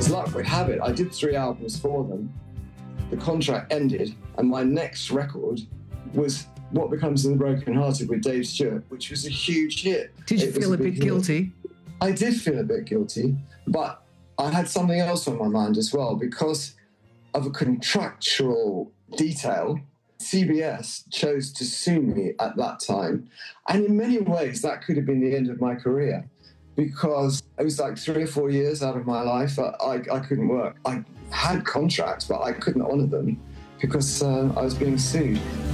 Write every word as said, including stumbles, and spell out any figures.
As luck would have it, I did three albums for them. The contract ended, and my next record was What Becomes of the Broken Hearted with Dave Stewart, which was a huge hit. Did you It feel was a bit big hit. guilty? I did feel a bit guilty, but I had something else on my mind as well. Because of a contractual detail, C B S chose to sue me at that time. And in many ways, that could have been the end of my career, because it was like three or four years out of my life. I, I, I couldn't work. I had contracts, but I couldn't honour them because uh, I was being sued.